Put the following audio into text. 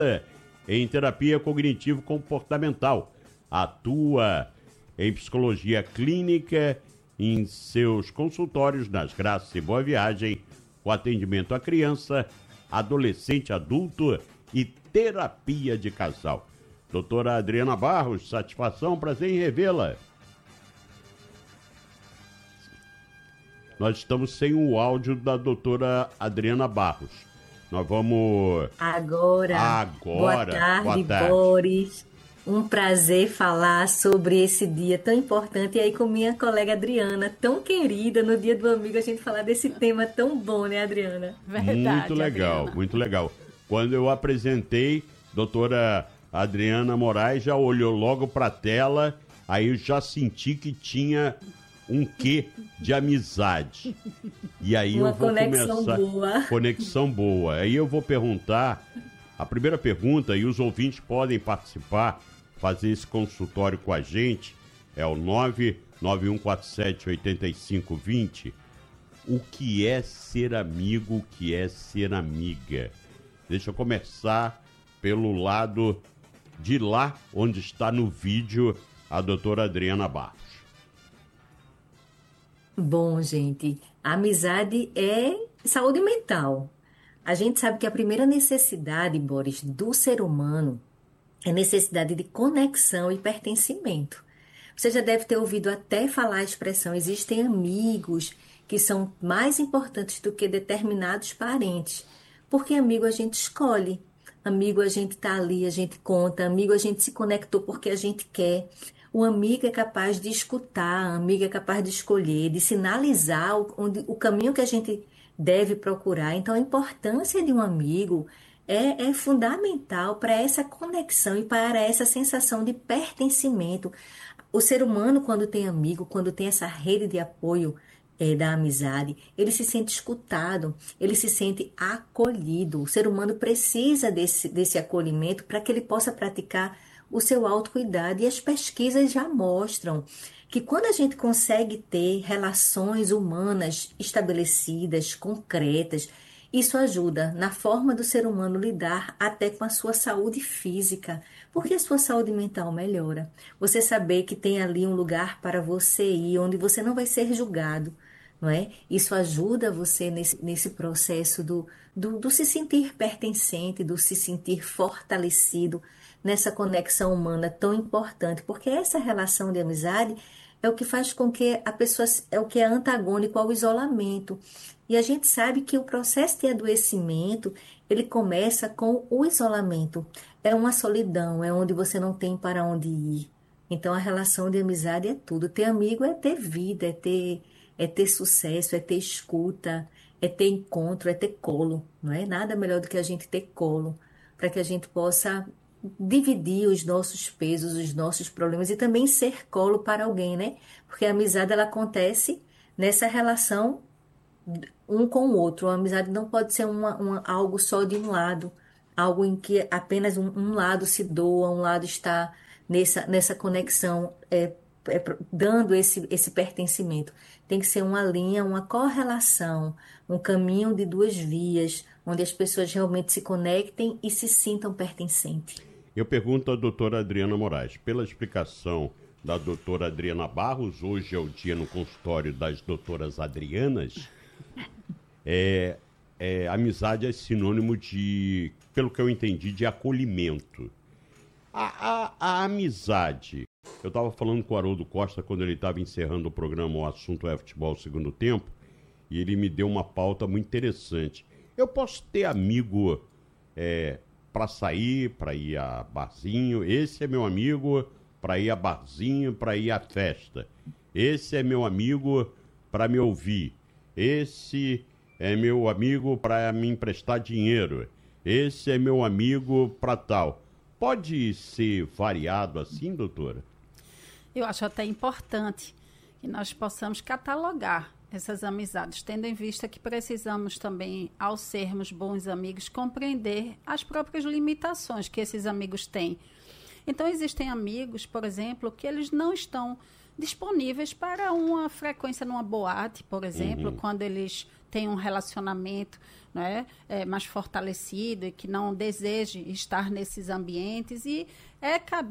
em terapia cognitivo-comportamental. Atua em psicologia clínica em seus consultórios nas Graças e Boa Viagem, com atendimento a criança, adolescente, adulto e terapia de casal. Doutora Adriana Barros, satisfação, prazer em revê-la. Nós estamos sem o áudio da doutora Adriana Barros. Nós vamos... Agora. Boa tarde, Boris. Um prazer falar sobre esse dia tão importante. E aí com minha colega Adriana, tão querida, no Dia do Amigo, a gente falar desse tema tão bom, né, Adriana? Verdade, muito legal, Adriana. Muito legal. Quando eu apresentei, doutora Adriana Moraes já olhou logo para a tela, aí eu já senti que tinha um quê de amizade. E aí Uma eu vou conexão começar... boa. Conexão boa. Aí eu vou perguntar, a primeira pergunta, e os ouvintes podem participar, fazer esse consultório com a gente, é o 991478520. O que é ser amigo, o que é ser amiga? Deixa eu começar pelo lado de lá, onde está no vídeo a doutora Adriana Barros. Bom, gente, a amizade é saúde mental. A gente sabe que a primeira necessidade, Boris, do ser humano é necessidade de conexão e pertencimento. Você já deve ter ouvido até falar a expressão: existem amigos que são mais importantes do que determinados parentes. Porque amigo a gente escolhe, amigo a gente tá ali, a gente conta, amigo a gente se conectou porque a gente quer. O amigo é capaz de escutar, o amigo é capaz de escolher, de sinalizar o caminho que a gente deve procurar. Então, a importância de um amigo é fundamental para essa conexão e para essa sensação de pertencimento. O ser humano, quando tem amigo, quando tem essa rede de apoio da amizade, ele se sente escutado, ele se sente acolhido. O ser humano precisa desse acolhimento para que ele possa praticar o seu autocuidado. E as pesquisas já mostram que quando a gente consegue ter relações humanas estabelecidas, concretas, isso ajuda na forma do ser humano lidar até com a sua saúde física, porque a sua saúde mental melhora. Você saber que tem ali um lugar para você ir, onde você não vai ser julgado, não é? Isso ajuda você nesse processo do se sentir pertencente, do se sentir fortalecido nessa conexão humana tão importante, porque essa relação de amizade é o que faz com que a pessoa, é o que é antagônico ao isolamento. E a gente sabe que o processo de adoecimento, ele começa com o isolamento. É uma solidão, é onde você não tem para onde ir. Então a relação de amizade é tudo. Ter amigo é ter vida, é ter sucesso, é ter escuta, é ter encontro, é ter colo. Não é nada melhor do que a gente ter colo, para que a gente possa dividir os nossos pesos, os nossos problemas e também ser colo para alguém, né? Porque a amizade ela acontece nessa relação um com o outro. A amizade não pode ser algo só de um lado, algo em que apenas um lado se doa, um lado está nessa conexão, dando esse pertencimento. Tem que ser uma linha, uma correlação, um caminho de duas vias, onde as pessoas realmente se conectem e se sintam pertencentes. Eu pergunto à doutora Adriana Moraes, pela explicação da doutora Adriana Barros, hoje é o dia no consultório das doutoras Adrianas, amizade é sinônimo de, pelo que eu entendi, de acolhimento. A amizade, eu estava falando com o Haroldo Costa quando ele estava encerrando o programa O Assunto é Futebol Segundo Tempo, e ele me deu uma pauta muito interessante. Eu posso ter amigo para sair, para ir a barzinho, esse é meu amigo para ir a barzinho, para ir a festa. Esse é meu amigo para me ouvir. Esse é meu amigo para me emprestar dinheiro. Esse é meu amigo para tal. Pode ser variado assim, doutora? Eu acho até importante que nós possamos catalogar essas amizades, tendo em vista que precisamos também, ao sermos bons amigos, compreender as próprias limitações que esses amigos têm. Então, existem amigos, por exemplo, que eles não estão disponíveis para uma frequência numa boate, por exemplo, quando eles tenha um relacionamento, né, mais fortalecido e que não deseje estar nesses ambientes. E é cabível